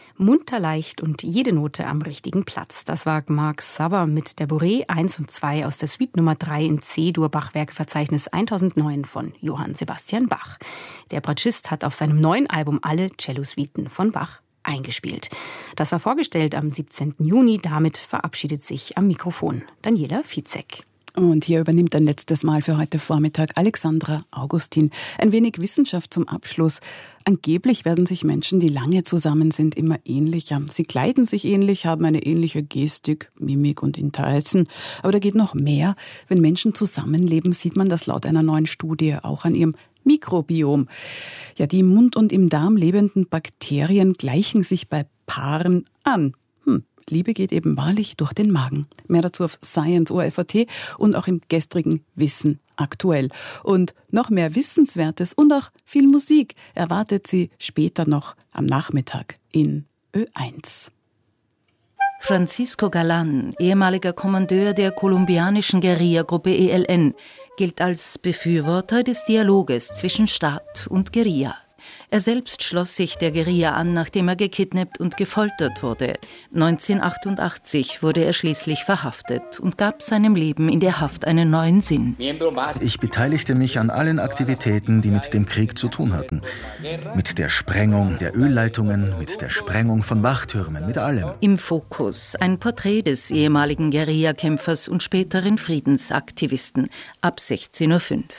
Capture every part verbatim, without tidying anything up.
Munter, leicht und jede Note am richtigen Platz. Das war Mark Saber mit der Bourrée eins und zwei aus der Suite Nummer drei in C-Dur-Bach-Werkeverzeichnis eintausendneun von Johann Sebastian Bach. Der Bratschist hat auf seinem neuen Album alle Cellosuiten von Bach eingespielt. Das war vorgestellt am siebzehnten Juni. Damit verabschiedet sich am Mikrofon Daniela Fizek. Und hier übernimmt ein letztes Mal für heute Vormittag Alexandra Augustin. Ein wenig Wissenschaft zum Abschluss. Angeblich werden sich Menschen, die lange zusammen sind, immer ähnlicher. Sie kleiden sich ähnlich, haben eine ähnliche Gestik, Mimik und Interessen. Aber da geht noch mehr. Wenn Menschen zusammenleben, sieht man das laut einer neuen Studie auch an ihrem Mikrobiom. Ja, die im Mund und im Darm lebenden Bakterien gleichen sich bei Paaren an. Hm. Liebe geht eben wahrlich durch den Magen. Mehr dazu auf Science O R F Punkt A T und auch im gestrigen Wissen aktuell. Und noch mehr Wissenswertes und auch viel Musik erwartet Sie später noch am Nachmittag in Ö eins. Francisco Galán, ehemaliger Kommandeur der kolumbianischen Guerilla-Gruppe E L N, gilt als Befürworter des Dialoges zwischen Staat und Guerilla. Er selbst schloss sich der Guerilla an, nachdem er gekidnappt und gefoltert wurde. neunzehnhundertachtundachtzig wurde er schließlich verhaftet und gab seinem Leben in der Haft einen neuen Sinn. Ich beteiligte mich an allen Aktivitäten, die mit dem Krieg zu tun hatten. Mit der Sprengung der Ölleitungen, mit der Sprengung von Wachtürmen, mit allem. Im Fokus ein Porträt des ehemaligen Guerillakämpfers und späteren Friedensaktivisten ab sechzehn Uhr fünf.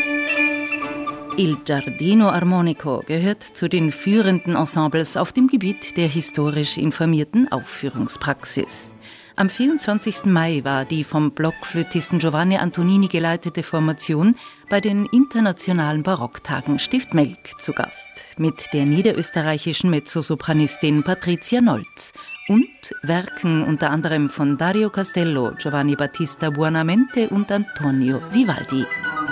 Il Giardino Armonico gehört zu den führenden Ensembles auf dem Gebiet der historisch informierten Aufführungspraxis. Am vierundzwanzigsten Mai war die vom Blockflötisten Giovanni Antonini geleitete Formation bei den Internationalen Barocktagen Stift Melk zu Gast, mit der niederösterreichischen Mezzosopranistin Patricia Nolz und Werken unter anderem von Dario Castello, Giovanni Battista Buonamente und Antonio Vivaldi.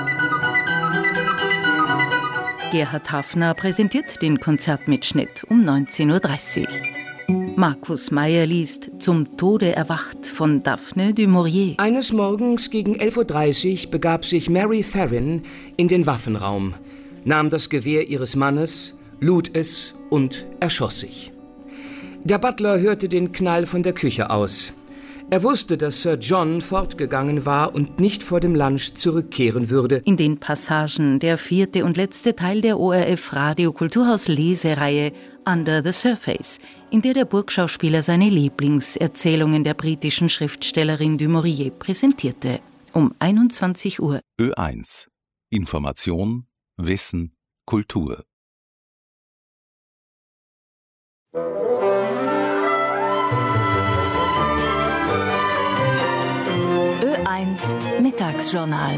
Gerhard Hafner präsentiert den Konzertmitschnitt um neunzehn Uhr dreißig. Markus Meyer liest Zum Tode erwacht von Daphne du Maurier. Eines Morgens gegen elf Uhr dreißig begab sich Mary Theron in den Waffenraum, nahm das Gewehr ihres Mannes, lud es und erschoss sich. Der Butler hörte den Knall von der Küche aus. Er wusste, dass Sir John fortgegangen war und nicht vor dem Lunch zurückkehren würde. In den Passagen der vierte und letzte Teil der O R F Radio Kulturhaus Lesereihe Under the Surface, in der der Burgschauspieler seine Lieblingserzählungen der britischen Schriftstellerin du Maurier präsentierte. Um einundzwanzig Uhr. Ö eins. Information, Wissen, Kultur. Ö eins Mittagsjournal.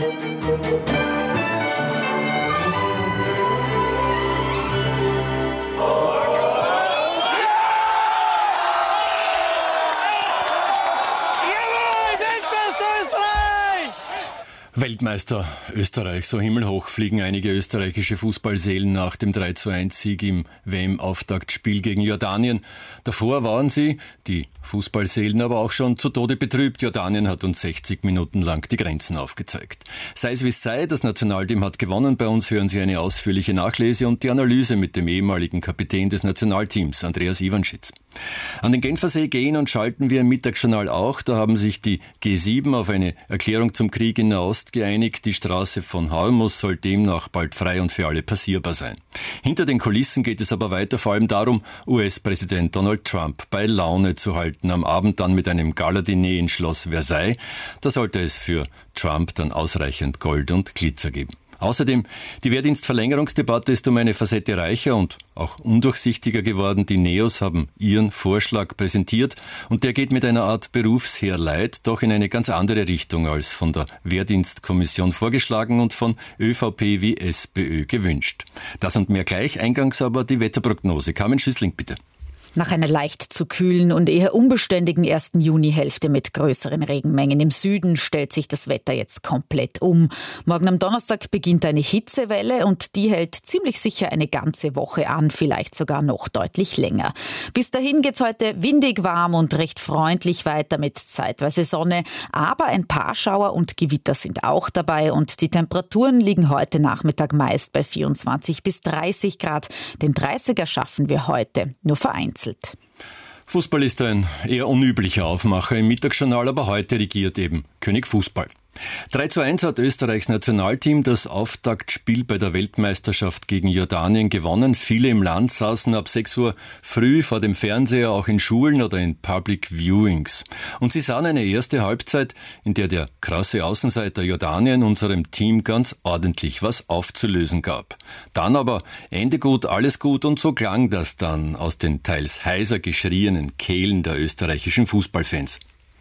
Weltmeister Österreich, so himmelhoch fliegen einige österreichische Fußballseelen nach dem drei zu eins Sieg im W M-Auftaktspiel gegen Jordanien. Davor waren sie, die Fußballseelen, aber auch schon zu Tode betrübt. Jordanien hat uns sechzig Minuten lang die Grenzen aufgezeigt. Sei es wie es sei, das Nationalteam hat gewonnen. Bei uns hören Sie eine ausführliche Nachlese und die Analyse mit dem ehemaligen Kapitän des Nationalteams, Andreas Iwanschitz. An den Genfersee gehen und schalten wir im Mittagsjournal auch. Da haben sich die G sieben auf eine Erklärung zum Krieg in Nahost geeinigt. Die Straße von Hormuz soll demnach bald frei und für alle passierbar sein. Hinter den Kulissen geht es aber weiter, vor allem darum, U S-Präsident Donald Trump bei Laune zu halten. Am Abend dann mit einem Galadiner in Schloss Versailles. Da sollte es für Trump dann ausreichend Gold und Glitzer geben. Außerdem, die Wehrdienstverlängerungsdebatte ist um eine Facette reicher und auch undurchsichtiger geworden. Die Neos haben ihren Vorschlag präsentiert und der geht mit einer Art Berufsheerleid doch in eine ganz andere Richtung als von der Wehrdienstkommission vorgeschlagen und von ÖVP wie SPÖ gewünscht. Das und mehr gleich, eingangs aber die Wetterprognose. Carmen Schüssling, bitte. Nach einer leicht zu kühlen und eher unbeständigen ersten Junihälfte mit größeren Regenmengen im Süden stellt sich das Wetter jetzt komplett um. Morgen am Donnerstag beginnt eine Hitzewelle und die hält ziemlich sicher eine ganze Woche an, vielleicht sogar noch deutlich länger. Bis dahin geht's heute windig warm und recht freundlich weiter mit zeitweise Sonne, aber ein paar Schauer und Gewitter sind auch dabei und die Temperaturen liegen heute Nachmittag meist bei vierundzwanzig bis dreißig Grad. Den dreißiger schaffen wir heute nur vereinzelt. gekitzelt. Fußball ist ein eher unüblicher Aufmacher im Mittagsjournal, aber heute regiert eben König Fußball. drei zu eins hat Österreichs Nationalteam das Auftaktspiel bei der Weltmeisterschaft gegen Jordanien gewonnen. Viele im Land saßen ab sechs Uhr früh vor dem Fernseher, auch in Schulen oder in Public Viewings. Und sie sahen eine erste Halbzeit, in der der krasse Außenseiter Jordanien unserem Team ganz ordentlich was aufzulösen gab. Dann aber Ende gut, alles gut, und so klang das dann aus den teils heiser geschrienen Kehlen der österreichischen Fußballfans.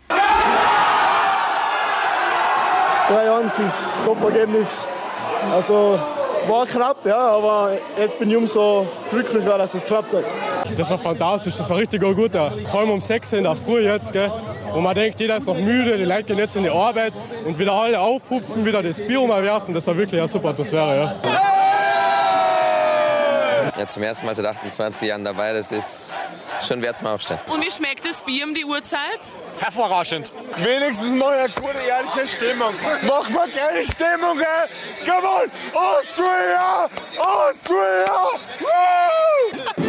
drei eins ist Top-Ergebnis. Also war knapp, ja, aber jetzt bin ich umso glücklicher, dass es klappt hat. Das war fantastisch, das war richtig gut. Ja. Vor allem um sechs in der Früh jetzt, gell, wo man denkt, jeder ist noch müde, die Leute gehen jetzt in die Arbeit und wieder alle aufhupfen, wieder das Bier umwerfen. Das war wirklich eine super Atmosphäre. Ja. Ja, zum ersten Mal seit achtundzwanzig Jahren dabei, das ist schon wert zum Aufstehen. Und wie schmeckt das Bier um die Uhrzeit? Hervorragend. Wenigstens mal eine gute, ehrliche Stimmung. Mach mal gerne Stimmung, ey. Come on, Austria! Austria! Woo!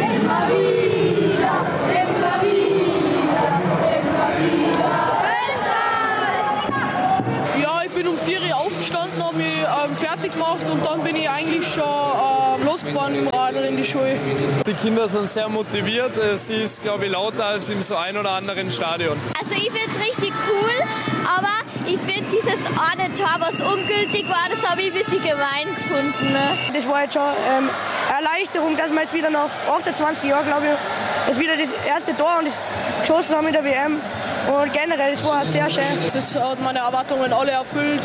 Ja, ich bin um vier Uhr aufgestanden, habe mich ähm, fertig gemacht und dann bin ich eigentlich schon ähm, losgefahren im Radl in die Schule. Die Kinder sind sehr motiviert. Es ist, glaube ich, lauter als im so ein oder anderen Stadion. Also ich finde es richtig cool, aber ich finde dieses eine Tor, was ungültig war, das habe ich ein bisschen gemein gefunden. Ne? Das war jetzt schon ähm, eine Erleichterung, dass wir jetzt wieder nach achtundzwanzig Jahren, glaube ich, das wieder das erste Tor und das geschossen haben mit der W M. Und generell, es war sehr schön. Das hat meine Erwartungen alle erfüllt.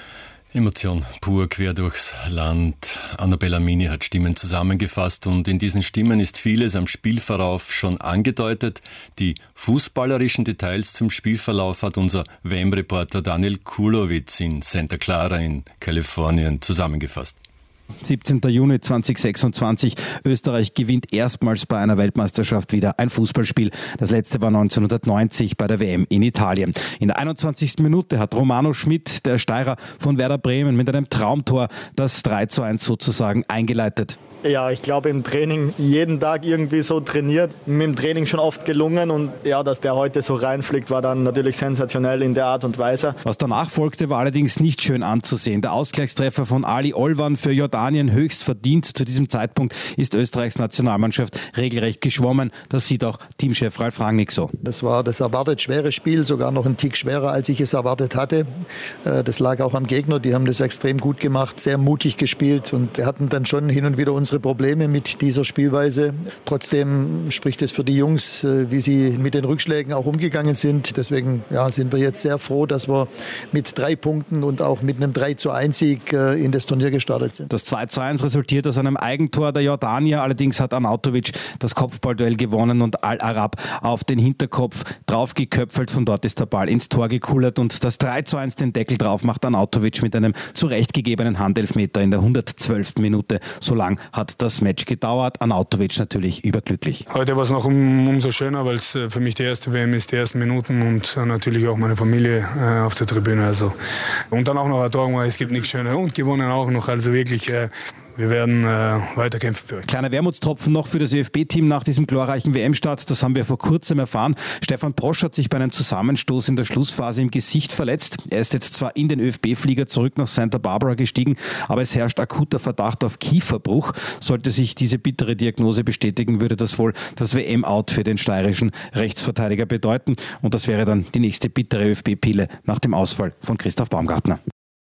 Emotion pur quer durchs Land. Annabella Mini hat Stimmen zusammengefasst und in diesen Stimmen ist vieles am Spielverlauf schon angedeutet. Die fußballerischen Details zum Spielverlauf hat unser W M-Reporter Daniel Kulowitz in Santa Clara in Kalifornien zusammengefasst. siebzehnten Juni zweitausendsechsundzwanzig. Österreich gewinnt erstmals bei einer Weltmeisterschaft wieder ein Fußballspiel. Das letzte war neunzehnhundertneunzig bei der W M in Italien. In der einundzwanzigsten Minute hat Romano Schmidt, der Steirer von Werder Bremen, mit einem Traumtor das drei zu eins sozusagen eingeleitet. Ja, ich glaube im Training jeden Tag irgendwie so trainiert, mit dem Training schon oft gelungen und ja, dass der heute so reinfliegt, war dann natürlich sensationell in der Art und Weise. Was danach folgte, war allerdings nicht schön anzusehen. Der Ausgleichstreffer von Ali Olvan für Jordanien höchst verdient. Zu diesem Zeitpunkt ist Österreichs Nationalmannschaft regelrecht geschwommen. Das sieht auch Teamchef Ralf Rangnick so. Das war das erwartet schwere Spiel, sogar noch ein Tick schwerer, als ich es erwartet hatte. Das lag auch am Gegner, die haben das extrem gut gemacht, sehr mutig gespielt und hatten dann schon hin und wieder unsere Probleme mit dieser Spielweise. Trotzdem spricht es für die Jungs, wie sie mit den Rückschlägen auch umgegangen sind. Deswegen ja, sind wir jetzt sehr froh, dass wir mit drei Punkten und auch mit einem drei zu eins Sieg in das Turnier gestartet sind. Das zwei zu eins resultiert aus einem Eigentor der Jordanier. Allerdings hat Arnautovic das Kopfballduell gewonnen und Al-Arab auf den Hinterkopf draufgeköpfelt. Von dort ist der Ball ins Tor gekullert und das drei zu eins den Deckel drauf macht Arnautovic mit einem zurechtgegebenen Handelfmeter in der hundertzwölften Minute. So lang hat das Match gedauert. Arnautovic natürlich überglücklich. Heute war es noch um, umso schöner, weil es für mich die erste W M ist, die ersten Minuten und natürlich auch meine Familie äh, auf der Tribüne. Also. Und dann auch noch ein Tor, es gibt nichts Schönes und gewonnen auch noch. Also wirklich, äh, wir werden äh, weiterkämpfen für euch. Kleiner Wermutstropfen noch für das ÖFB-Team nach diesem glorreichen W M-Start. Das haben wir vor kurzem erfahren. Stefan Posch hat sich bei einem Zusammenstoß in der Schlussphase im Gesicht verletzt. Er ist jetzt zwar in den ÖFB-Flieger zurück nach Santa Barbara gestiegen, aber es herrscht akuter Verdacht auf Kieferbruch. Sollte sich diese bittere Diagnose bestätigen, würde das wohl das W M-Out für den steirischen Rechtsverteidiger bedeuten. Und das wäre dann die nächste bittere ÖFB-Pille nach dem Ausfall von Christoph Baumgartner.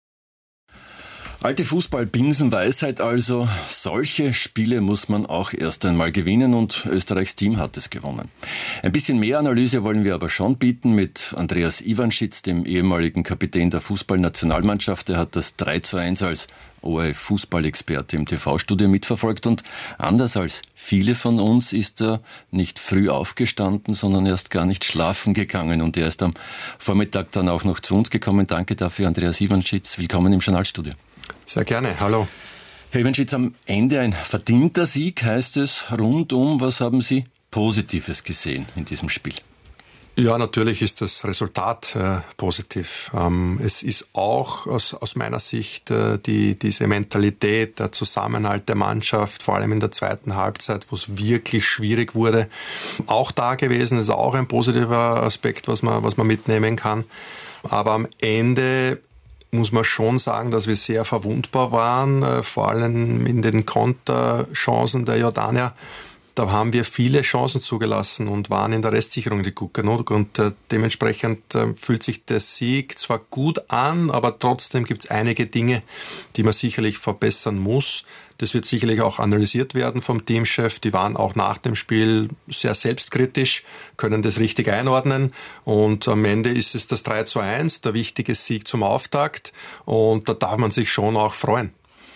Alte Fußball-Binsenweisheit also, solche Spiele muss man auch erst einmal gewinnen und Österreichs Team hat es gewonnen. Ein bisschen mehr Analyse wollen wir aber schon bieten mit Andreas Iwanschitz, dem ehemaligen Kapitän der Fußballnationalmannschaft. Er hat das drei zu eins als O R F-Fußballexperte im T V-Studio mitverfolgt und anders als viele von uns ist er nicht früh aufgestanden, sondern erst gar nicht schlafen gegangen und er ist am Vormittag dann auch noch zu uns gekommen. Danke dafür, Andreas Iwanschitz. Willkommen im Journalstudio. Sehr gerne, hallo. Herr Iwanschitz, am Ende ein verdienter Sieg, heißt es rundum. Was haben Sie Positives gesehen in diesem Spiel? Ja, natürlich ist das Resultat äh, positiv. Ähm, es ist auch aus, aus meiner Sicht äh, die, diese Mentalität, der Zusammenhalt der Mannschaft, vor allem in der zweiten Halbzeit, wo es wirklich schwierig wurde, auch da gewesen. Das ist auch ein positiver Aspekt, was man, was man mitnehmen kann. Aber am Ende muss man schon sagen, dass wir sehr verwundbar waren, äh, vor allem in den Konterchancen der Jordanier. Da haben wir viele Chancen zugelassen und waren in der Restsicherung die gut genug. Und äh, dementsprechend äh, fühlt sich der Sieg zwar gut an, aber trotzdem gibt es einige Dinge, die man sicherlich verbessern muss. Das wird sicherlich auch analysiert werden vom Teamchef. Die waren auch nach dem Spiel sehr selbstkritisch, können das richtig einordnen. Und am Ende ist es das drei zu eins, der wichtige Sieg zum Auftakt. Und da darf man sich schon auch freuen.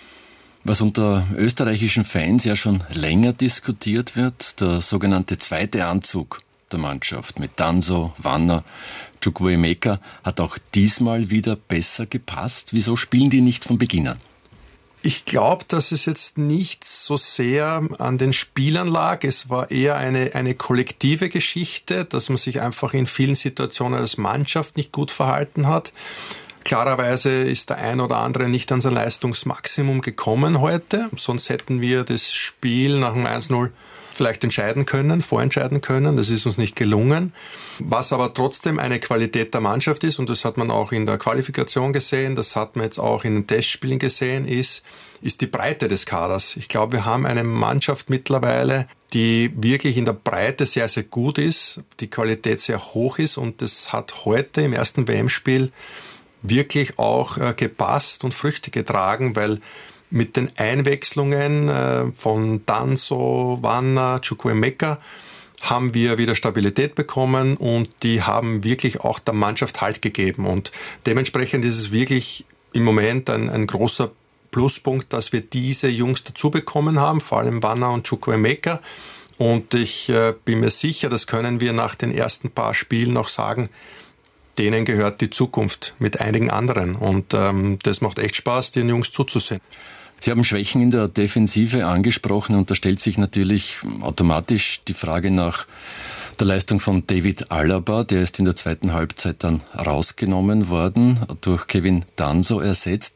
Was unter österreichischen Fans ja schon länger diskutiert wird, der sogenannte zweite Anzug der Mannschaft mit Danso, Wanner, Chukwuemeka hat auch diesmal wieder besser gepasst. Wieso spielen die nicht von Beginn an? Ich glaube, dass es jetzt nicht so sehr an den Spielern lag. Es war eher eine, eine kollektive Geschichte, dass man sich einfach in vielen Situationen als Mannschaft nicht gut verhalten hat. Klarerweise ist der ein oder andere nicht an sein Leistungsmaximum gekommen heute. Sonst hätten wir das Spiel nach dem eins null vielleicht entscheiden können, vorentscheiden können. Das ist uns nicht gelungen. Was aber trotzdem eine Qualität der Mannschaft ist, und das hat man auch in der Qualifikation gesehen, das hat man jetzt auch in den Testspielen gesehen, ist, ist die Breite des Kaders. Ich glaube, wir haben eine Mannschaft mittlerweile, die wirklich in der Breite sehr, sehr gut ist, die Qualität sehr hoch ist, und das hat heute im ersten W M-Spiel wirklich auch äh, gepasst und Früchte getragen, weil mit den Einwechslungen äh, von Danso, Wanner, Chukwuemeka haben wir wieder Stabilität bekommen, und die haben wirklich auch der Mannschaft Halt gegeben. Und dementsprechend ist es wirklich im Moment ein, ein großer Pluspunkt, dass wir diese Jungs dazu bekommen haben, vor allem Wanner und Chukwuemeka. Und ich äh, bin mir sicher, das können wir nach den ersten paar Spielen noch sagen, denen gehört die Zukunft mit einigen anderen. Und ähm, das macht echt Spaß, den Jungs zuzusehen. Sie haben Schwächen in der Defensive angesprochen, und da stellt sich natürlich automatisch die Frage nach der Leistung von David Alaba. Der ist in der zweiten Halbzeit dann rausgenommen worden, durch Kevin Danso ersetzt.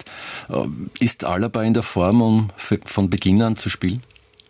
Ist Alaba in der Form, um von Beginn an zu spielen?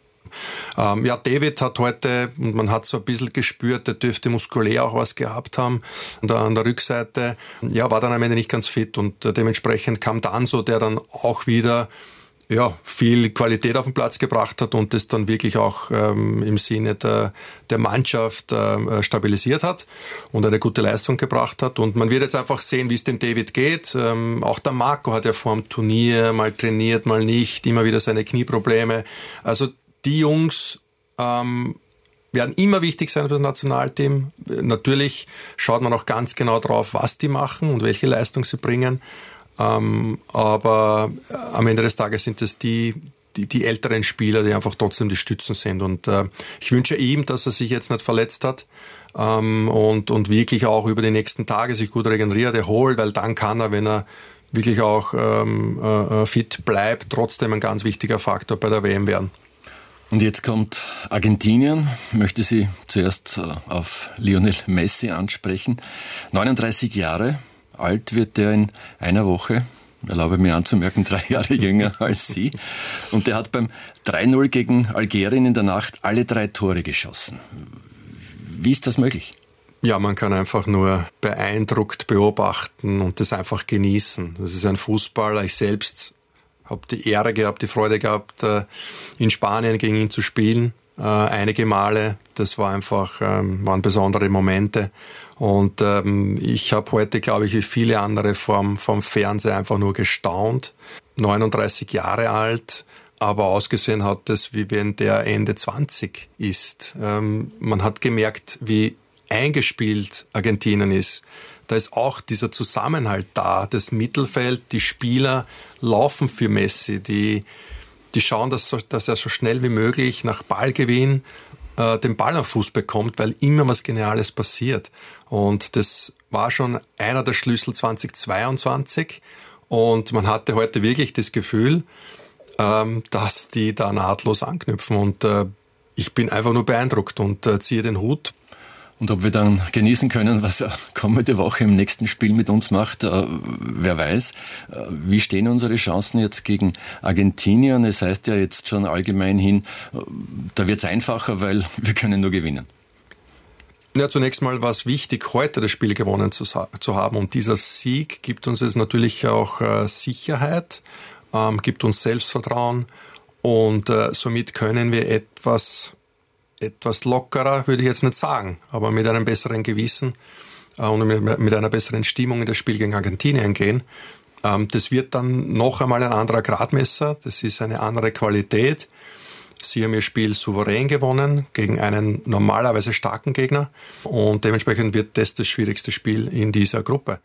Ähm, ja, David hat heute, und man hat so ein bisschen gespürt, der dürfte muskulär auch was gehabt haben. Und an der Rückseite, ja, war dann am Ende nicht ganz fit, und äh, dementsprechend kam Danso, der dann auch wieder ja, viel Qualität auf den Platz gebracht hat und das dann wirklich auch ähm, im Sinne der, der Mannschaft äh, stabilisiert hat und eine gute Leistung gebracht hat. Und man wird jetzt einfach sehen, wie es dem David geht. Ähm, auch der Marco hat ja vor dem Turnier mal trainiert, mal nicht, immer wieder seine Knieprobleme. Also die Jungs ähm, werden immer wichtig sein für das Nationalteam. Natürlich schaut man auch ganz genau drauf, was die machen und welche Leistung sie bringen. Ähm, aber am Ende des Tages sind es die, die, die älteren Spieler, die einfach trotzdem die Stützen sind. Und äh, ich wünsche ihm, dass er sich jetzt nicht verletzt hat ähm, und, und wirklich auch über die nächsten Tage sich gut regeneriert, erholt, weil dann kann er, wenn er wirklich auch ähm, äh, fit bleibt, trotzdem ein ganz wichtiger Faktor bei der W M werden. Und jetzt kommt Argentinien. Ich möchte Sie zuerst auf Lionel Messi ansprechen. neununddreißig Jahre alt wird der in einer Woche. Erlaube mir anzumerken, drei Jahre jünger als Sie. Und der hat beim drei null gegen Algerien in der Nacht alle drei Tore geschossen. Wie ist das möglich? Ja, man kann einfach nur beeindruckt beobachten und das einfach genießen. Das ist ein Fußballer. Ich selbst habe die Ehre gehabt, die Freude gehabt, in Spanien gegen ihn zu spielen. Einige Male. Das war einfach, waren besondere Momente. Und ich habe heute, glaube ich, wie viele andere vom, vom Fernseher einfach nur gestaunt. neununddreißig Jahre alt, aber ausgesehen hat es, wie wenn der Ende zwanzig ist. Man hat gemerkt, wie eingespielt Argentinien ist. Da ist auch dieser Zusammenhalt da, das Mittelfeld, die Spieler laufen für Messi, die, die schauen, dass, dass er so schnell wie möglich nach Ballgewinn äh, den Ball am Fuß bekommt, weil immer was Geniales passiert. Und das war schon einer der Schlüssel zweitausendzweiundzwanzig, und man hatte heute wirklich das Gefühl, ähm, dass die da nahtlos anknüpfen, und äh, ich bin einfach nur beeindruckt und äh, ziehe den Hut. Und ob wir dann genießen können, was er kommende Woche im nächsten Spiel mit uns macht, äh, wer weiß. Äh, wie stehen unsere Chancen jetzt gegen Argentinien? Es heißt ja jetzt schon allgemein hin, äh, da wird es einfacher, weil wir können nur gewinnen. Ja, zunächst mal war es wichtig, heute das Spiel gewonnen zu, zu haben. Und dieser Sieg gibt uns jetzt natürlich auch äh, Sicherheit, ähm, gibt uns Selbstvertrauen. Und äh, somit können wir etwas... etwas lockerer, würde ich jetzt nicht sagen, aber mit einem besseren Gewissen äh, und mit, mit einer besseren Stimmung in das Spiel gegen Argentinien gehen. Ähm, das wird dann noch einmal ein anderer Gradmesser, das ist eine andere Qualität. Sie haben ihr Spiel souverän gewonnen gegen einen normalerweise starken Gegner und dementsprechend wird das das schwierigste Spiel in dieser Gruppe.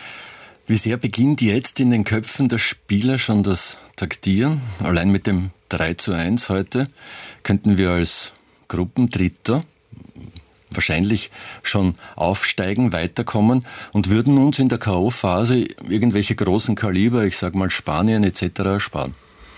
Wie sehr beginnt jetzt in den Köpfen der Spieler schon das Taktieren? Allein mit dem drei zu eins heute könnten wir als Gruppendritter wahrscheinlich schon aufsteigen, weiterkommen und würden uns in der K O-Phase irgendwelche großen Kaliber, ich sag mal Spanien et cetera ersparen.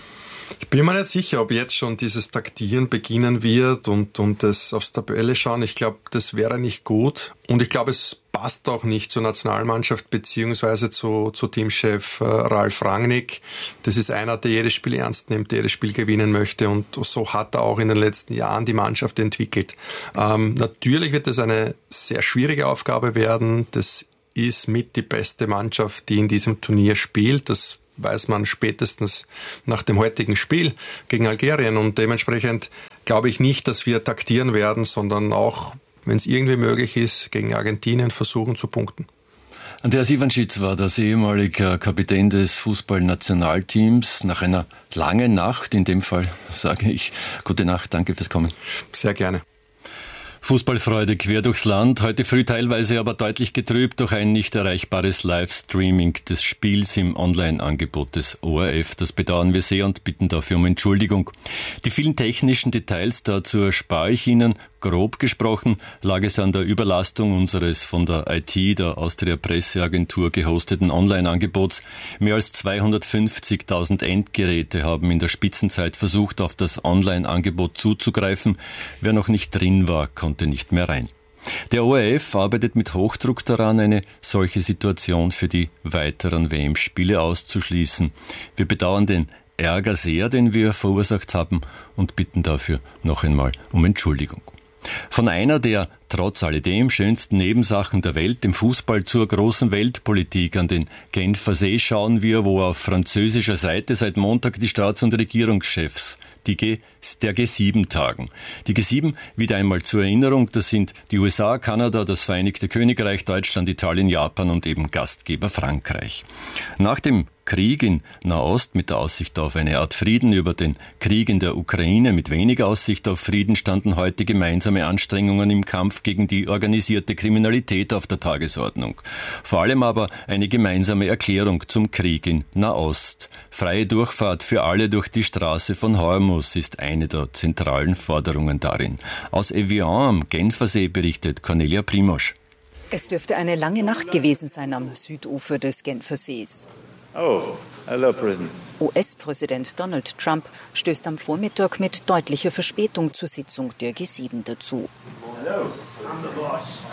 Ich bin mir nicht sicher, ob jetzt schon dieses Taktieren beginnen wird und, und das aufs Tabelle schauen. Ich glaube, das wäre nicht gut. Und ich glaube, es passt auch nicht zur Nationalmannschaft beziehungsweise zu, zu Teamchef äh, Ralf Rangnick. Das ist einer, der jedes Spiel ernst nimmt, der jedes Spiel gewinnen möchte. Und so hat er auch in den letzten Jahren die Mannschaft entwickelt. Ähm, natürlich wird das eine sehr schwierige Aufgabe werden. Das ist mit die beste Mannschaft, die in diesem Turnier spielt. Das weiß man spätestens nach dem heutigen Spiel gegen Algerien. Und dementsprechend glaube ich nicht, dass wir taktieren werden, sondern auch, wenn es irgendwie möglich ist, gegen Argentinien versuchen zu punkten. Andreas Ivanschitz war das ehemalige Kapitän des Fußballnationalteams. Nach einer langen Nacht, in dem Fall sage ich gute Nacht, danke fürs Kommen. Sehr gerne. Fußballfreude quer durchs Land, heute früh teilweise aber deutlich getrübt durch ein nicht erreichbares Livestreaming des Spiels im Online-Angebot des O R F. Das bedauern wir sehr und bitten dafür um Entschuldigung. Die vielen technischen Details dazu erspare ich Ihnen. Grob gesprochen lag es an der Überlastung unseres von der I T, der Austria Presseagentur, gehosteten Online-Angebots. Mehr als zweihundertfünfzigtausend Endgeräte haben in der Spitzenzeit versucht, auf das Online-Angebot zuzugreifen. Wer noch nicht drin war, konnte nicht mehr rein. Der O R F arbeitet mit Hochdruck daran, eine solche Situation für die weiteren W M-Spiele auszuschließen. Wir bedauern den Ärger sehr, den wir verursacht haben und bitten dafür noch einmal um Entschuldigung. Von einer der trotz alledem schönsten Nebensachen der Welt, dem Fußball, zur großen Weltpolitik. An den Genfer See schauen wir, wo auf französischer Seite seit Montag die Staats- und Regierungschefs die G, der G sieben tagen. Die G sieben, wieder einmal zur Erinnerung, das sind die U S A, Kanada, das Vereinigte Königreich, Deutschland, Italien, Japan und eben Gastgeber Frankreich. Nach dem Krieg in Nahost mit der Aussicht auf eine Art Frieden, über den Krieg in der Ukraine mit weniger Aussicht auf Frieden, standen heute gemeinsame Anstrengungen im Kampf gegen die organisierte Kriminalität auf der Tagesordnung. Vor allem aber eine gemeinsame Erklärung zum Krieg in Nahost. Freie Durchfahrt für alle durch die Straße von Hormuz ist eine der zentralen Forderungen darin. Aus Evian am Genfersee berichtet Cornelia Primosch. Es dürfte eine lange Nacht gewesen sein am Südufer des Genfersees. Oh, hello, President. U S-Präsident Donald Trump stößt am Vormittag mit deutlicher Verspätung zur Sitzung der G sieben dazu. Hello, I'm the boss.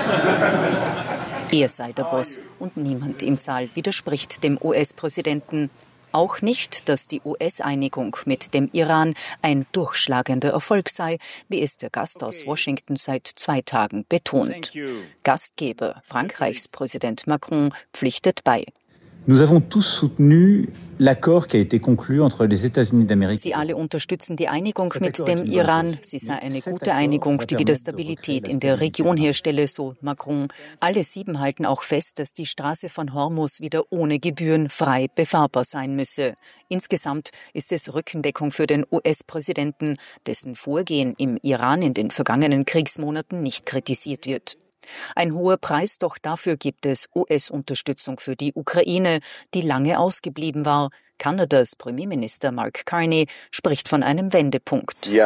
Er sei der Boss und niemand im Saal widerspricht dem U S-Präsidenten. Auch nicht, dass die U S-Einigung mit dem Iran ein durchschlagender Erfolg sei, wie es der Gast aus Washington seit zwei Tagen betont. Gastgeber Frankreichs Präsident Macron pflichtet bei. Nous avons tous soutenu l'accord qui a été conclu entre les États-Unis d'Amérique. Sie alle unterstützen die Einigung mit dem Iran. Sie sei eine gute Einigung, die wieder Stabilität in der Region herstelle, so Macron. Alle sieben halten auch fest, dass die Straße von Hormuz wieder ohne Gebühren frei befahrbar sein müsse. Insgesamt ist es Rückendeckung für den U S-Präsidenten, dessen Vorgehen im Iran in den vergangenen Kriegsmonaten nicht kritisiert wird. Ein hoher Preis, doch dafür gibt es U S-Unterstützung für die Ukraine, die lange ausgeblieben war. Kanadas Premierminister Mark Carney spricht von einem Wendepunkt. Die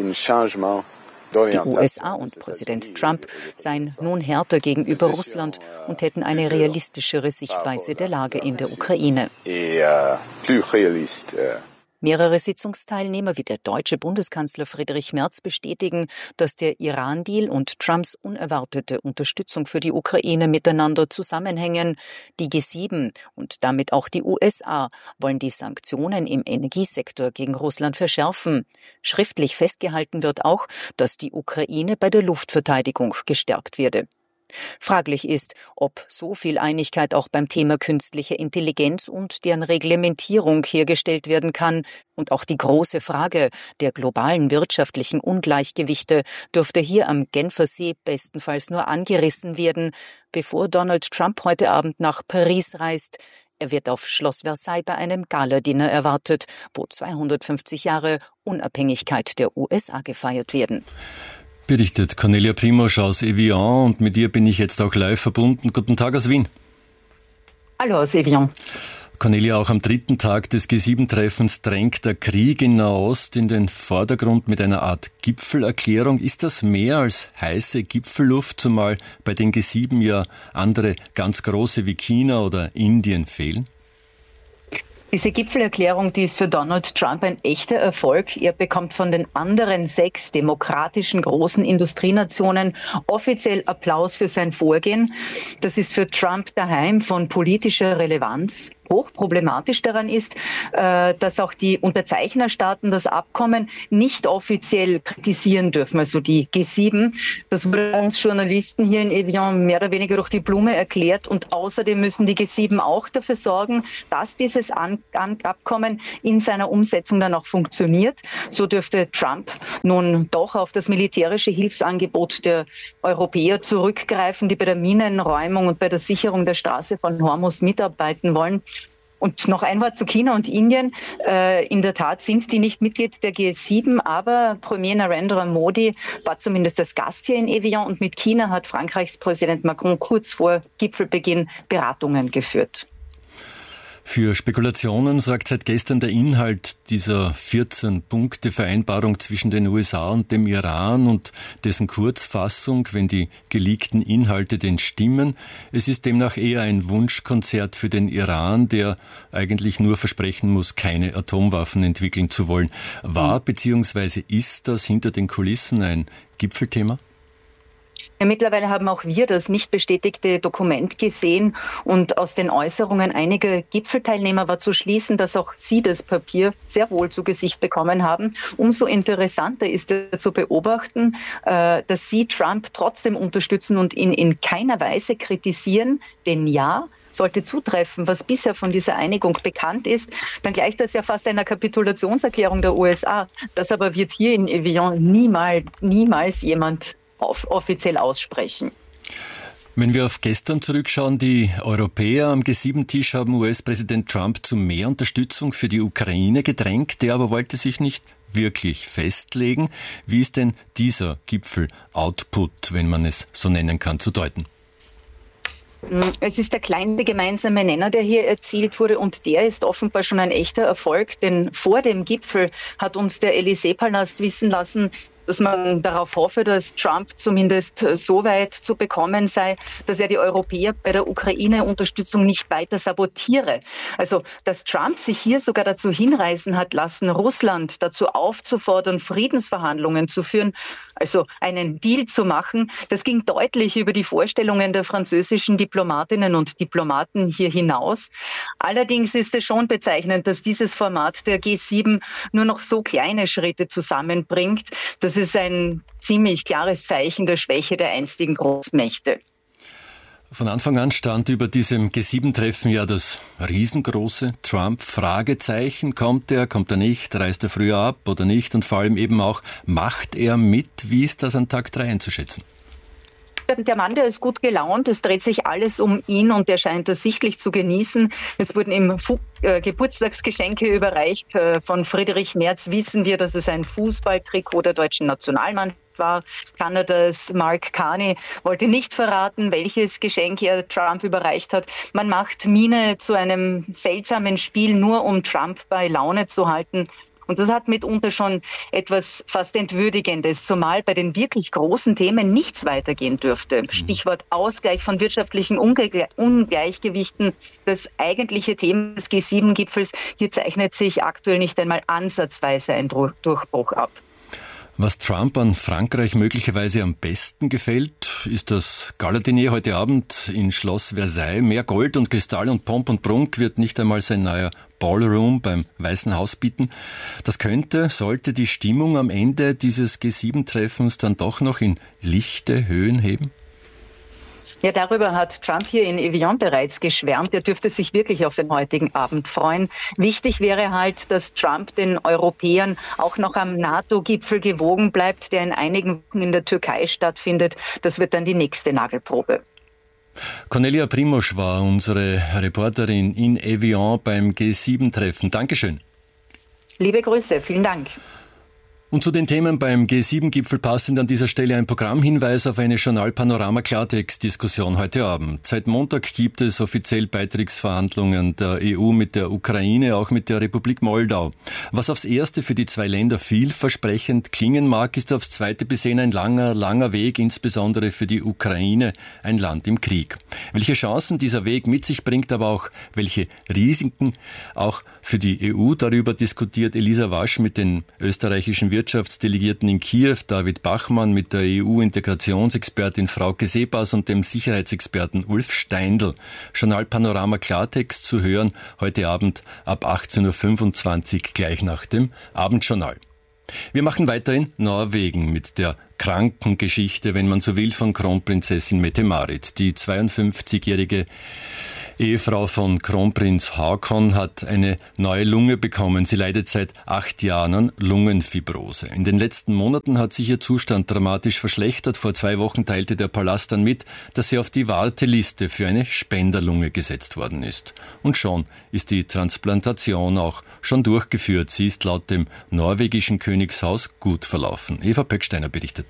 U S A und Präsident Trump seien nun härter gegenüber Russland und hätten eine realistischere Sichtweise der Lage in der Ukraine. Mehrere Sitzungsteilnehmer wie der deutsche Bundeskanzler Friedrich Merz bestätigen, dass der Iran-Deal und Trumps unerwartete Unterstützung für die Ukraine miteinander zusammenhängen. Die G sieben und damit auch die U S A wollen die Sanktionen im Energiesektor gegen Russland verschärfen. Schriftlich festgehalten wird auch, dass die Ukraine bei der Luftverteidigung gestärkt werde. Fraglich ist, ob so viel Einigkeit auch beim Thema künstliche Intelligenz und deren Reglementierung hergestellt werden kann. Und auch die große Frage der globalen wirtschaftlichen Ungleichgewichte dürfte hier am Genfersee bestenfalls nur angerissen werden, bevor Donald Trump heute Abend nach Paris reist. Er wird auf Schloss Versailles bei einem Galadinner erwartet, wo zweihundertfünfzig Jahre Unabhängigkeit der U S A gefeiert werden. Berichtet Cornelia Primosch aus Evian und mit ihr bin ich jetzt auch live verbunden. Guten Tag aus Wien. Hallo aus Evian. Cornelia, auch am dritten Tag des G sieben Treffens drängt der Krieg in Nahost in den Vordergrund mit einer Art Gipfelerklärung. Ist das mehr als heiße Gipfelluft, zumal bei den G sieben ja andere ganz große wie China oder Indien fehlen? Diese Gipfelerklärung, die ist für Donald Trump ein echter Erfolg. Er bekommt von den anderen sechs demokratischen großen Industrienationen offiziell Applaus für sein Vorgehen. Das ist für Trump daheim von politischer Relevanz. Hochproblematisch daran ist, dass auch die Unterzeichnerstaaten das Abkommen nicht offiziell kritisieren dürfen, also die G sieben. Das wurde uns Journalisten hier in Evian mehr oder weniger durch die Blume erklärt. Und außerdem müssen die G sieben auch dafür sorgen, dass dieses Abkommen in seiner Umsetzung dann auch funktioniert. So dürfte Trump nun doch auf das militärische Hilfsangebot der Europäer zurückgreifen, die bei der Minenräumung und bei der Sicherung der Straße von Hormuz mitarbeiten wollen. Und noch ein Wort zu China und Indien. Äh, in der Tat sind die nicht Mitglied der G sieben, aber Premier Narendra Modi war zumindest als Gast hier in Evian und mit China hat Frankreichs Präsident Macron kurz vor Gipfelbeginn Beratungen geführt. Für Spekulationen sorgt seit gestern der Inhalt dieser vierzehn-Punkte-Vereinbarung zwischen den U S A und dem Iran und dessen Kurzfassung, wenn die geleakten Inhalte denn stimmen. Es ist demnach eher ein Wunschkonzert für den Iran, der eigentlich nur versprechen muss, keine Atomwaffen entwickeln zu wollen. War bzw. ist das hinter den Kulissen ein Gipfelthema? Ja, mittlerweile haben auch wir das nicht bestätigte Dokument gesehen und aus den Äußerungen einiger Gipfelteilnehmer war zu schließen, dass auch sie das Papier sehr wohl zu Gesicht bekommen haben. Umso interessanter ist es zu beobachten, dass sie Trump trotzdem unterstützen und ihn in keiner Weise kritisieren, denn ja, sollte zutreffen, was bisher von dieser Einigung bekannt ist, dann gleicht das ja fast einer Kapitulationserklärung der U S A. Das aber wird hier in Evian niemals, niemals jemand Auf, offiziell aussprechen. Wenn wir auf gestern zurückschauen, die Europäer am G sieben Tisch haben U S-Präsident Trump zu mehr Unterstützung für die Ukraine gedrängt, der aber wollte sich nicht wirklich festlegen. Wie ist denn dieser Gipfel-Output, wenn man es so nennen kann, zu deuten? Es ist der kleinste gemeinsame Nenner, der hier erzielt wurde und der ist offenbar schon ein echter Erfolg, denn vor dem Gipfel hat uns der Élysée-Palast wissen lassen, dass man darauf hoffe, dass Trump zumindest so weit zu bekommen sei, dass er die Europäer bei der Ukraine-Unterstützung nicht weiter sabotiere. Also, dass Trump sich hier sogar dazu hinreißen hat lassen, Russland dazu aufzufordern, Friedensverhandlungen zu führen, also einen Deal zu machen, das ging deutlich über die Vorstellungen der französischen Diplomatinnen und Diplomaten hier hinaus. Allerdings ist es schon bezeichnend, dass dieses Format der G sieben nur noch so kleine Schritte zusammenbringt, dass Das ist ein ziemlich klares Zeichen der Schwäche der einstigen Großmächte. Von Anfang an stand über diesem G sieben Treffen ja das riesengroße Trump-Fragezeichen. Kommt er, kommt er nicht, reist er früher ab oder nicht? Und vor allem eben auch, macht er mit? Wie ist das an Tag drei einzuschätzen? Der Mann, der ist gut gelaunt, es dreht sich alles um ihn und er scheint das sichtlich zu genießen. Es wurden ihm Fu- äh, Geburtstagsgeschenke überreicht. Äh, von Friedrich Merz wissen wir, dass es ein Fußballtrikot der deutschen Nationalmannschaft war. Kanadas Mark Carney wollte nicht verraten, welches Geschenk er Trump überreicht hat. Man macht Miene zu einem seltsamen Spiel, nur um Trump bei Laune zu halten. Und das hat mitunter schon etwas fast Entwürdigendes, zumal bei den wirklich großen Themen nichts weitergehen dürfte. Stichwort Ausgleich von wirtschaftlichen Unge- Ungleichgewichten, das eigentliche Thema des G sieben Gipfels. Hier zeichnet sich aktuell nicht einmal ansatzweise ein Durchbruch ab. Was Trump an Frankreich möglicherweise am besten gefällt, ist das Gala-Diner heute Abend in Schloss Versailles. Mehr Gold und Kristall und Pomp und Prunk wird nicht einmal sein neuer Ballroom beim Weißen Haus bieten. Das könnte, sollte die Stimmung am Ende dieses G sieben Treffens dann doch noch in lichte Höhen heben? Ja, darüber hat Trump hier in Evian bereits geschwärmt. Er dürfte sich wirklich auf den heutigen Abend freuen. Wichtig wäre halt, dass Trump den Europäern auch noch am NATO-Gipfel gewogen bleibt, der in einigen Wochen in der Türkei stattfindet. Das wird dann die nächste Nagelprobe. Cornelia Primosch war unsere Reporterin in Evian beim G sieben Treffen. Dankeschön. Liebe Grüße, vielen Dank. Und zu den Themen beim G sieben Gipfel passend an dieser Stelle ein Programmhinweis auf eine Journal-Panorama-Klartext-Diskussion heute Abend. Seit Montag gibt es offiziell Beitrittsverhandlungen der E U mit der Ukraine, auch mit der Republik Moldau. Was aufs Erste für die zwei Länder vielversprechend klingen mag, ist aufs Zweite besehen ein langer, langer Weg, insbesondere für die Ukraine, ein Land im Krieg. Welche Chancen dieser Weg mit sich bringt, aber auch welche Risiken, auch für die E U, darüber diskutiert Elisa Wasch mit den österreichischen Wirtschaftsdelegierten in Kiew, David Bachmann, mit der E U-Integrationsexpertin Frauke Seebas und dem Sicherheitsexperten Ulf Steindl. Journal Panorama Klartext zu hören heute Abend ab achtzehn Uhr fünfundzwanzig gleich nach dem Abendjournal. Wir machen weiter in Norwegen mit der Krankengeschichte, wenn man so will, von Kronprinzessin Mette-Marit. Die zweiundfünfzigjährige Ehefrau von Kronprinz Haakon hat eine neue Lunge bekommen. Sie leidet seit acht Jahren an Lungenfibrose. In den letzten Monaten hat sich ihr Zustand dramatisch verschlechtert. Vor zwei Wochen teilte der Palast dann mit, dass sie auf die Warteliste für eine Spenderlunge gesetzt worden ist. Und schon ist die Transplantation auch schon durchgeführt. Sie ist laut dem norwegischen Königshaus gut verlaufen. Eva Pöcksteiner berichtet.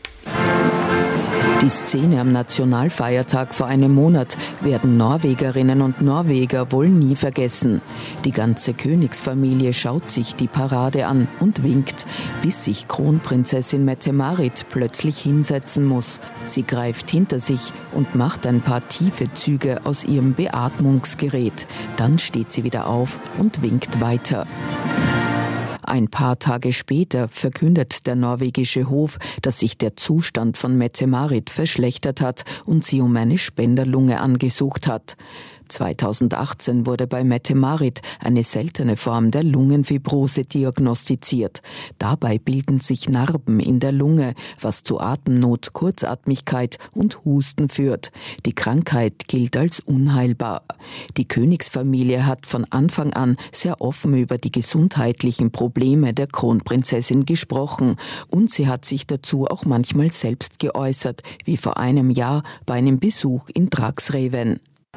Die Szene am Nationalfeiertag vor einem Monat werden Norwegerinnen und Norweger wohl nie vergessen. Die ganze Königsfamilie schaut sich die Parade an und winkt, bis sich Kronprinzessin Mette-Marit plötzlich hinsetzen muss. Sie greift hinter sich und macht ein paar tiefe Züge aus ihrem Beatmungsgerät. Dann steht sie wieder auf und winkt weiter. Ein paar Tage später verkündet der norwegische Hof, dass sich der Zustand von Mette-Marit verschlechtert hat und sie um eine Spenderlunge angesucht hat. zweitausendachtzehn wurde bei Mette-Marit eine seltene Form der Lungenfibrose diagnostiziert. Dabei bilden sich Narben in der Lunge, was zu Atemnot, Kurzatmigkeit und Husten führt. Die Krankheit gilt als unheilbar. Die Königsfamilie hat von Anfang an sehr offen über die gesundheitlichen Probleme der Kronprinzessin gesprochen und sie hat sich dazu auch manchmal selbst geäußert, wie vor einem Jahr bei einem Besuch in Dragsreven.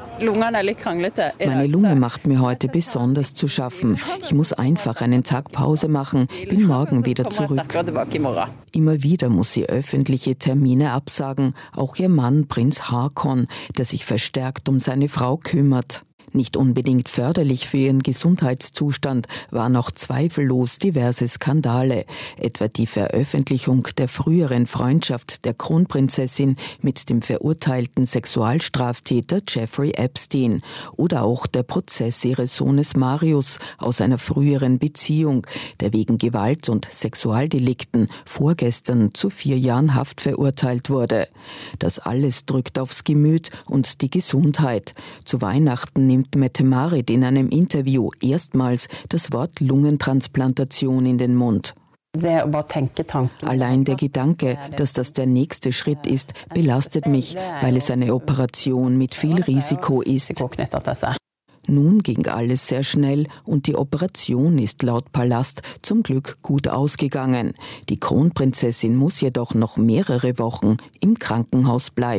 Meine Lunge macht mir heute besonders zu schaffen. Ich muss einfach einen Tag Pause machen, bin morgen wieder zurück. Immer wieder muss sie öffentliche Termine absagen, auch ihr Mann Prinz Haakon, der sich verstärkt um seine Frau kümmert. Nicht unbedingt förderlich für ihren Gesundheitszustand waren auch zweifellos diverse Skandale, etwa die Veröffentlichung der früheren Freundschaft der Kronprinzessin mit dem verurteilten Sexualstraftäter Jeffrey Epstein oder auch der Prozess ihres Sohnes Marius aus einer früheren Beziehung, der wegen Gewalt- und Sexualdelikten vorgestern zu vier Jahren Haft verurteilt wurde. Das alles drückt aufs Gemüt und die Gesundheit. Zu Weihnachten nimmt Mette-Marit in einem Interview erstmals das Wort Lungentransplantation in den Mund. Allein der Gedanke, dass das der nächste Schritt ist, belastet mich, weil es eine Operation mit viel Risiko ist. Nun ging alles sehr schnell und die Operation ist laut Palast zum Glück gut ausgegangen. Die Kronprinzessin muss jedoch noch mehrere Wochen im Krankenhaus bleiben.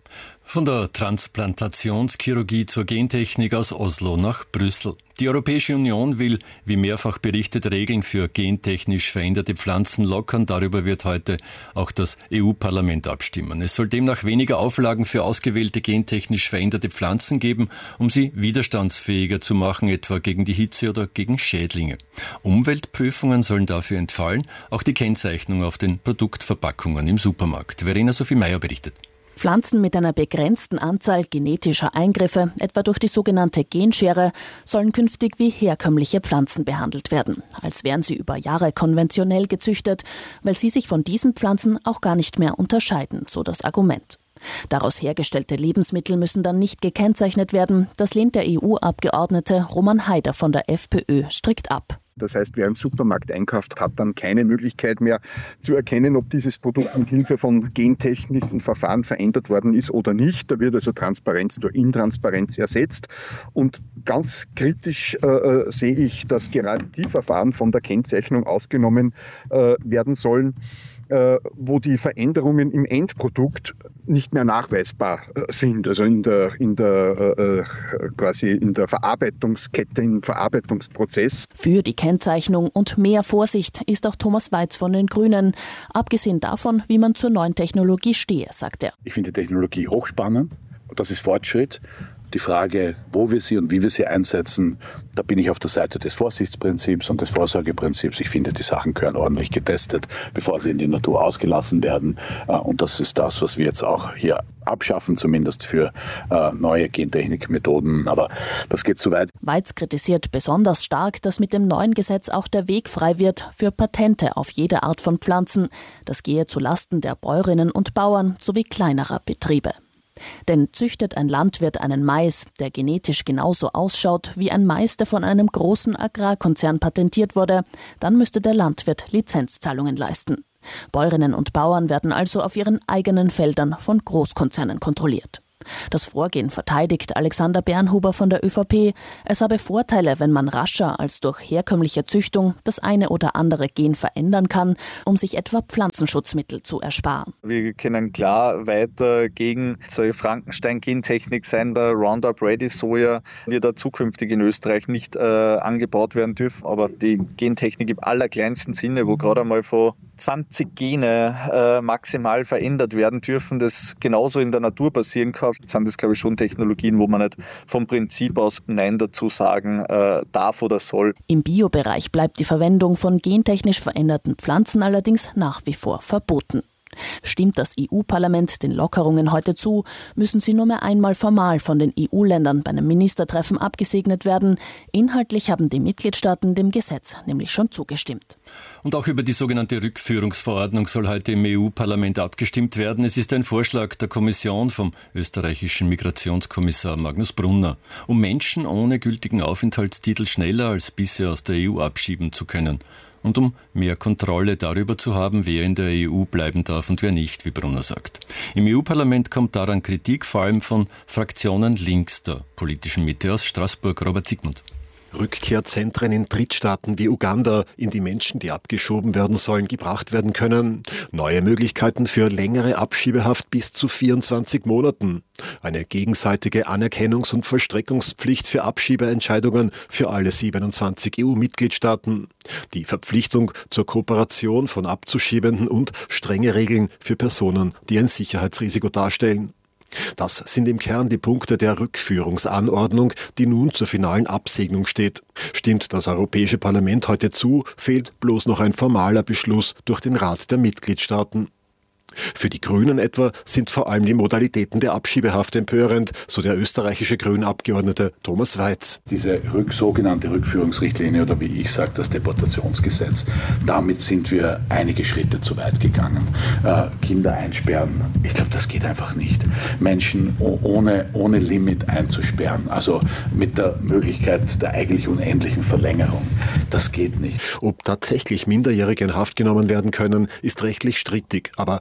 Von der Transplantationschirurgie zur Gentechnik aus Oslo nach Brüssel. Die Europäische Union will, wie mehrfach berichtet, Regeln für gentechnisch veränderte Pflanzen lockern. Darüber wird heute auch das E U-Parlament abstimmen. Es soll demnach weniger Auflagen für ausgewählte gentechnisch veränderte Pflanzen geben, um sie widerstandsfähiger zu machen, etwa gegen die Hitze oder gegen Schädlinge. Umweltprüfungen sollen dafür entfallen, auch die Kennzeichnung auf den Produktverpackungen im Supermarkt. Verena Sophie Meyer berichtet. Pflanzen mit einer begrenzten Anzahl genetischer Eingriffe, etwa durch die sogenannte Genschere, sollen künftig wie herkömmliche Pflanzen behandelt werden, als wären sie über Jahre konventionell gezüchtet, weil sie sich von diesen Pflanzen auch gar nicht mehr unterscheiden, so das Argument. Daraus hergestellte Lebensmittel müssen dann nicht gekennzeichnet werden. Das lehnt der E U-Abgeordnete Roman Haider von der FPÖ strikt ab. Das heißt, wer im Supermarkt einkauft, hat dann keine Möglichkeit mehr zu erkennen, ob dieses Produkt mit Hilfe von gentechnischen Verfahren verändert worden ist oder nicht. Da wird also Transparenz durch Intransparenz ersetzt. Und ganz kritisch äh, sehe ich, dass gerade die Verfahren von der Kennzeichnung ausgenommen äh, werden sollen, äh, wo die Veränderungen im Endprodukt nicht mehr nachweisbar äh, sind, also in der, in der äh, quasi in der Verarbeitungskette, im Verarbeitungsprozess. Für die Kennzeichnung und mehr Vorsicht ist auch Thomas Weiz von den Grünen. Abgesehen davon, wie man zur neuen Technologie stehe, sagt er. Ich finde die Technologie hochspannend, das ist Fortschritt. Die Frage, wo wir sie und wie wir sie einsetzen, da bin ich auf der Seite des Vorsichtsprinzips und des Vorsorgeprinzips. Ich finde, die Sachen gehören ordentlich getestet, bevor sie in die Natur ausgelassen werden. Und das ist das, was wir jetzt auch hier abschaffen, zumindest für neue Gentechnikmethoden. Aber das geht zu weit. Weiz kritisiert besonders stark, dass mit dem neuen Gesetz auch der Weg frei wird für Patente auf jede Art von Pflanzen. Das gehe zu Lasten der Bäuerinnen und Bauern sowie kleinerer Betriebe. Denn züchtet ein Landwirt einen Mais, der genetisch genauso ausschaut wie ein Mais, der von einem großen Agrarkonzern patentiert wurde, dann müsste der Landwirt Lizenzzahlungen leisten. Bäuerinnen und Bauern werden also auf ihren eigenen Feldern von Großkonzernen kontrolliert. Das Vorgehen verteidigt Alexander Bernhuber von der ÖVP. Es habe Vorteile, wenn man rascher als durch herkömmliche Züchtung das eine oder andere Gen verändern kann, um sich etwa Pflanzenschutzmittel zu ersparen. Wir können klar weiter gegen solche Frankenstein-Gentechnik sein. Der Roundup Ready Soja wird da zukünftig in Österreich nicht äh, angebaut werden dürfen. Aber die Gentechnik im allerkleinsten Sinne, wo gerade einmal von zwanzig Gene äh, maximal verändert werden dürfen, das genauso in der Natur passieren kann, sind das, glaube ich, schon Technologien, wo man nicht vom Prinzip aus Nein dazu sagen äh, darf oder soll. Im Biobereich bleibt die Verwendung von gentechnisch veränderten Pflanzen allerdings nach wie vor verboten. Stimmt das E U-Parlament den Lockerungen heute zu, müssen sie nur mehr einmal formal von den E U-Ländern bei einem Ministertreffen abgesegnet werden. Inhaltlich haben die Mitgliedstaaten dem Gesetz nämlich schon zugestimmt. Und auch über die sogenannte Rückführungsverordnung soll heute im E U-Parlament abgestimmt werden. Es ist ein Vorschlag der Kommission vom österreichischen Migrationskommissar Magnus Brunner, um Menschen ohne gültigen Aufenthaltstitel schneller als bisher aus der E U abschieben zu können. Und um mehr Kontrolle darüber zu haben, wer in der E U bleiben darf und wer nicht, wie Brunner sagt. Im E U-Parlament kommt daran Kritik, vor allem von Fraktionen links der politischen Mitte aus Straßburg. Robert Sigmund. Rückkehrzentren in Drittstaaten wie Uganda, in die Menschen, die abgeschoben werden sollen, gebracht werden können. Neue Möglichkeiten für längere Abschiebehaft bis zu vierundzwanzig Monaten. Eine gegenseitige Anerkennungs- und Vollstreckungspflicht für Abschiebeentscheidungen für alle siebenundzwanzig E U-Mitgliedstaaten. Die Verpflichtung zur Kooperation von Abzuschiebenden und strenge Regeln für Personen, die ein Sicherheitsrisiko darstellen. Das sind im Kern die Punkte der Rückführungsanordnung, die nun zur finalen Absegnung steht. Stimmt das Europäische Parlament heute zu, fehlt bloß noch ein formaler Beschluss durch den Rat der Mitgliedstaaten. Für die Grünen etwa sind vor allem die Modalitäten der Abschiebehaft empörend, so der österreichische Grünabgeordnete Thomas Weiz. Diese rück, sogenannte Rückführungsrichtlinie oder wie ich sage, das Deportationsgesetz, damit sind wir einige Schritte zu weit gegangen. Äh, Kinder einsperren, ich glaube, das geht einfach nicht. Menschen ohne, ohne Limit einzusperren, also mit der Möglichkeit der eigentlich unendlichen Verlängerung, das geht nicht. Ob tatsächlich Minderjährige in Haft genommen werden können, ist rechtlich strittig, aber Weiz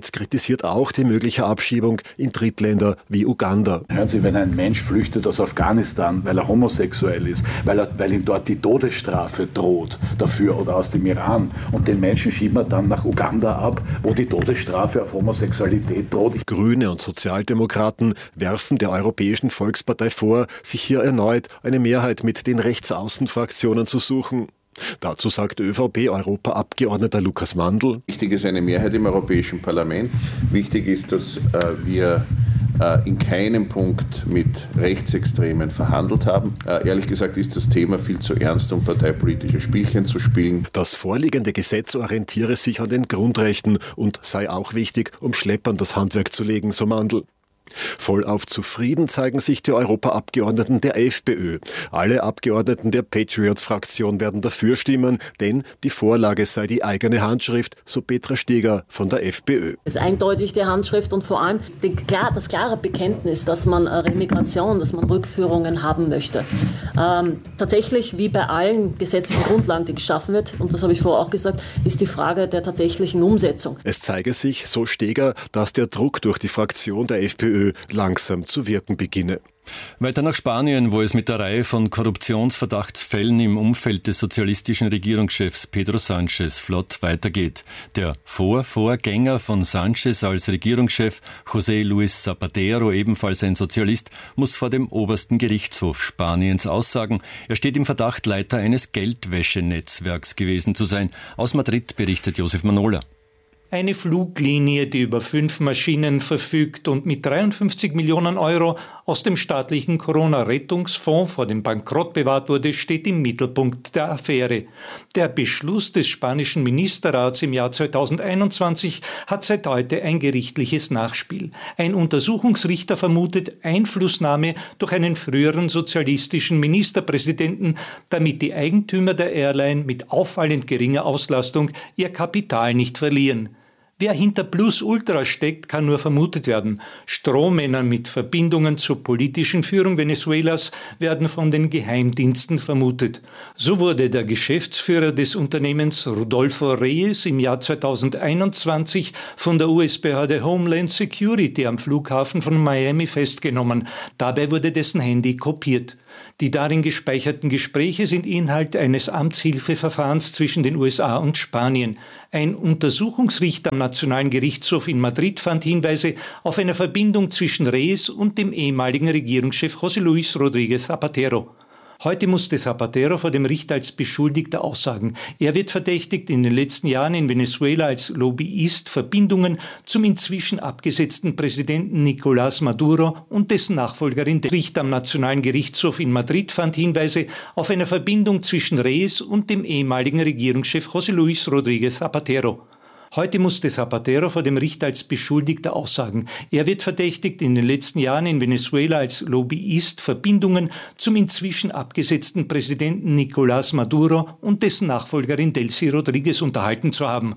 Schmidt kritisiert auch die mögliche Abschiebung in Drittländer wie Uganda. Hören Sie, wenn ein Mensch flüchtet aus Afghanistan, weil er homosexuell ist, weil, er, weil ihm dort die Todesstrafe droht dafür oder aus dem Iran und den Menschen schieben wir dann nach Uganda ab, wo die Todesstrafe auf Homosexualität droht. Grüne und Sozialdemokraten werfen der Europäischen Volkspartei vor, sich hier erneut eine Mehrheit mit den Rechtsaußenfraktionen zu suchen. Dazu sagt ÖVP-Europaabgeordneter Lukas Mandl. Wichtig ist eine Mehrheit im Europäischen Parlament. Wichtig ist, dass äh, wir äh, in keinem Punkt mit Rechtsextremen verhandelt haben. Äh, ehrlich gesagt ist das Thema viel zu ernst, um parteipolitische Spielchen zu spielen. Das vorliegende Gesetz orientiere sich an den Grundrechten und sei auch wichtig, um Schleppern das Handwerk zu legen, so Mandl. Vollauf zufrieden zeigen sich die Europaabgeordneten der FPÖ. Alle Abgeordneten der Patriots-Fraktion werden dafür stimmen, denn die Vorlage sei die eigene Handschrift, so Petra Steger von der FPÖ. Es ist eindeutig die Handschrift und vor allem die, das klare Bekenntnis, dass man Remigration, dass man Rückführungen haben möchte. Ähm, tatsächlich, wie bei allen gesetzlichen Grundlagen, die geschaffen wird, und das habe ich vorher auch gesagt, ist die Frage der tatsächlichen Umsetzung. Es zeige sich, so Steger, dass der Druck durch die Fraktion der FPÖ langsam zu wirken beginne. Weiter nach Spanien, wo es mit der Reihe von Korruptionsverdachtsfällen im Umfeld des sozialistischen Regierungschefs Pedro Sánchez flott weitergeht. Der Vorvorgänger von Sánchez als Regierungschef, José Luis Zapatero, ebenfalls ein Sozialist, muss vor dem obersten Gerichtshof Spaniens aussagen. Er steht im Verdacht, Leiter eines Geldwäschenetzwerks gewesen zu sein. Aus Madrid berichtet Josef Manola. Eine Fluglinie, die über fünf Maschinen verfügt und mit dreiundfünfzig Millionen Euro aus dem staatlichen Corona-Rettungsfonds vor dem Bankrott bewahrt wurde, steht im Mittelpunkt der Affäre. Der Beschluss des spanischen Ministerrats im Jahr zweitausendeinundzwanzig hat seit heute ein gerichtliches Nachspiel. Ein Untersuchungsrichter vermutet Einflussnahme durch einen früheren sozialistischen Ministerpräsidenten, damit die Eigentümer der Airline mit auffallend geringer Auslastung ihr Kapital nicht verlieren. Wer hinter Plus Ultra steckt, kann nur vermutet werden. Strohmänner mit Verbindungen zur politischen Führung Venezuelas werden von den Geheimdiensten vermutet. So wurde der Geschäftsführer des Unternehmens Rodolfo Reyes im Jahr zweitausendeinundzwanzig von der U S-Behörde Homeland Security am Flughafen von Miami festgenommen. Dabei wurde dessen Handy kopiert. Die darin gespeicherten Gespräche sind Inhalt eines Amtshilfeverfahrens zwischen den U S A und Spanien. Ein Untersuchungsrichter am Nationalen Gerichtshof in Madrid fand Hinweise auf eine Verbindung zwischen Reyes und dem ehemaligen Regierungschef José Luis Rodríguez Zapatero. Heute musste Zapatero vor dem Richter als Beschuldigter aussagen. Er wird verdächtigt, in den letzten Jahren in Venezuela als Lobbyist Verbindungen zum inzwischen abgesetzten Präsidenten Nicolás Maduro und dessen Nachfolgerin. Der Richter am Nationalen Gerichtshof in Madrid fand Hinweise auf eine Verbindung zwischen Reyes und dem ehemaligen Regierungschef José Luis Rodríguez Zapatero. Heute musste Zapatero vor dem Richter als Beschuldigter aussagen. Er wird verdächtigt, in den letzten Jahren in Venezuela als Lobbyist Verbindungen zum inzwischen abgesetzten Präsidenten Nicolás Maduro und dessen Nachfolgerin Delcy Rodríguez unterhalten zu haben.